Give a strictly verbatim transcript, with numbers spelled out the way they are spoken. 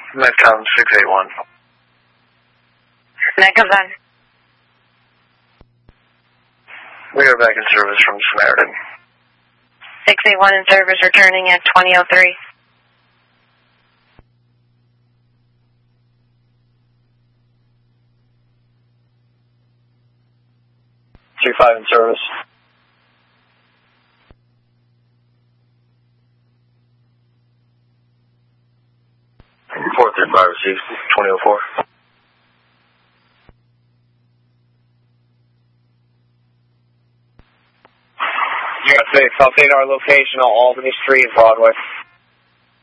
Medcom six eight one. Medcom done. We are back in service from Samaritan. six eight one in service, returning at twenty oh three. three five in service. four three five received, twenty oh four. You got six, update our location on Albany Street, Broadway.